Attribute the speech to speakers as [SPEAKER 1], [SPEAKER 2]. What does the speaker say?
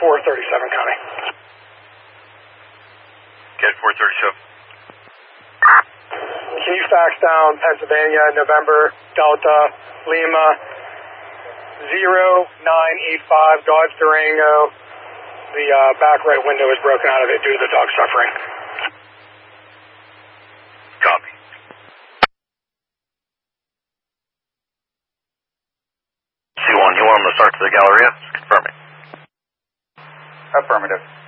[SPEAKER 1] 437 County.
[SPEAKER 2] Get 437.
[SPEAKER 1] Can you fax down Pennsylvania, November, Delta, Lima, 0985 Dodge Durango? The back right window is broken out of it due to the dog suffering.
[SPEAKER 2] Copy. C1, you want him to start to the Galleria? Confirming.
[SPEAKER 3] Affirmative.